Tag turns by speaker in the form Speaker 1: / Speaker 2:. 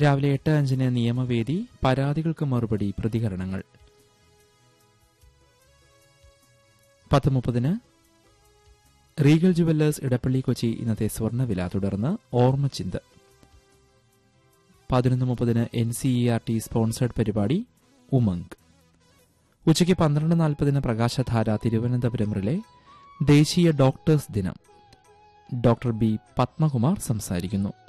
Speaker 1: രാവിലെ 8:05 നിയമവേദി, പരാതികൾക്ക് മറുപടി, പ്രതികരണങ്ങൾ. 10:30 റീഗൽ ജുവല്ലേഴ്സ് ഇടപ്പള്ളി കൊച്ചി ഇന്നത്തെ സ്വർണ്ണവില, തുടർന്ന് ഓർമ്മച്ചിന്ത്. 11:30 NCERT സ്പോൺസേഡ് പരിപാടി ഉമംഗ്. ഉച്ചയ്ക്ക് 12:40 പ്രകാശധാര തിരുവനന്തപുരം റിലേ. ദേശീയ ഡോക്ടേഴ്സ് ദിനം. ഡോക്ടർ ബി പത്മകുമാർ സംസാരിക്കുന്നു.